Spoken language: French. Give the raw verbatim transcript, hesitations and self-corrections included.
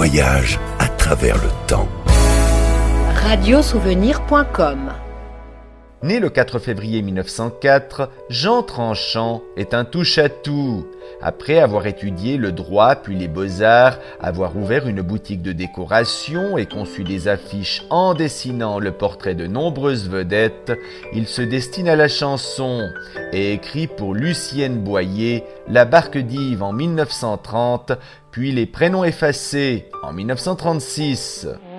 voyage à travers le temps. radiosouvenir point com. Né le quatre février mille neuf cent quatre, Jean Tranchant est un touche-à-tout. Après avoir étudié le droit puis les beaux-arts, avoir ouvert une boutique de décoration et conçu des affiches en dessinant le portrait de nombreuses vedettes, il se destine à la chanson et écrit pour Lucienne Boyer La Barque d'Yves en mille neuf cent trente, puis Les Prénoms effacés en mille neuf cent trente-six.